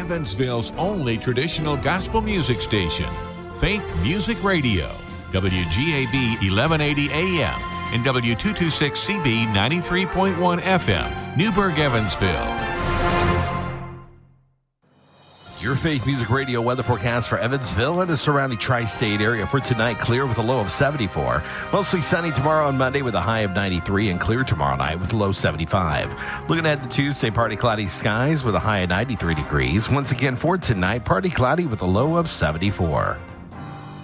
Evansville's only traditional gospel music station, Faith Music Radio, WGAB 1180 AM and W226CB 93.1 FM, Newburgh, Evansville. Your Faith Music Radio weather forecast for Evansville and the surrounding tri-state area for tonight. Clear with a low of 74. Mostly sunny tomorrow and Monday with a high of 93 and clear tomorrow night with a low 75. Looking ahead to Tuesday, partly cloudy skies with a high of 93 degrees. Once again for tonight, partly cloudy with a low of 74.